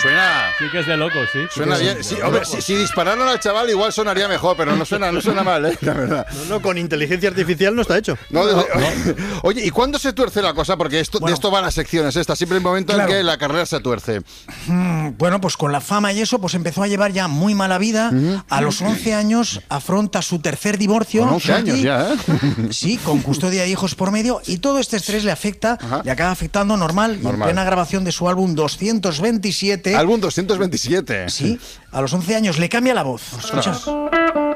suena... Sí que es de loco, sí. Suena bien. Sí, hombre, si dispararan al chaval igual sonaría mejor, pero no suena mal, la verdad. No, con inteligencia artificial no está hecho. No. Oye, ¿y cuándo se tuerce la cosa? Porque de esto van las secciones estas. Siempre el momento en que la carrera se tuerce. Bueno, pues con la fama y eso, pues empezó a llevar ya muy mala vida. A los 11 años afronta su tercer divorcio. Con 11 años ya, ¿eh? Sí, con custodia de hijos por medio. Y todo este estrés le afecta, le acaba afectando normal. Y en plena grabación de su álbum 227. ¿Álbum 227? Sí, a los 11 años le cambia la voz. Escucha.